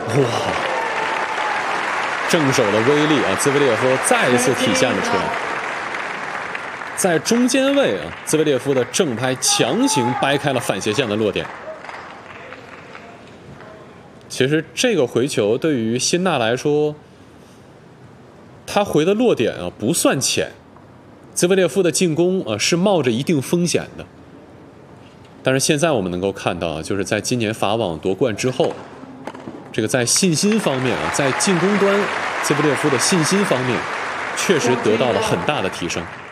哇，正手的威力啊，兹维列夫再一次体现了出来。在中间位啊，兹维列夫的正拍强行掰开了反斜线的落点。其实这个回球对于辛纳来说，他回的落点啊不算浅，兹维列夫的进攻啊是冒着一定风险的。但是现在我们能够看到啊，就是在今年法网夺冠之后，这个在信心方面啊，在进攻端，兹维列夫的信心方面确实得到了很大的提升。